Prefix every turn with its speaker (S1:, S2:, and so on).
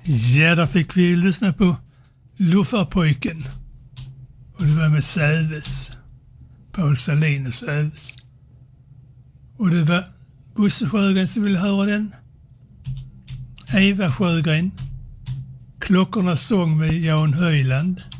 S1: Ja, där fick vi lyssna på Luffarpojken. Och det var med Säves. Paul Salin och Säves. Och det var Bosse Sjögren som ville höra den. Eva Sjögren. Klockornas sång med Jan Höjland.